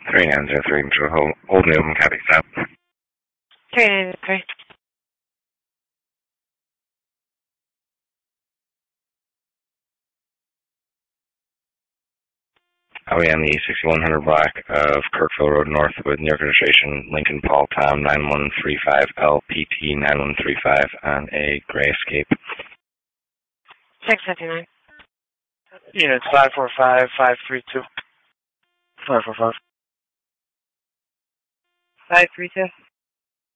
3903, Mr. Hold me open, copy, stop. 3903. I'll be on the 6100 block of Kirkville Road North with New York registration, Lincoln Paul Tom 9135 LPT 9135 on a gray Escape. 659. Units 545, 532. 545. 532.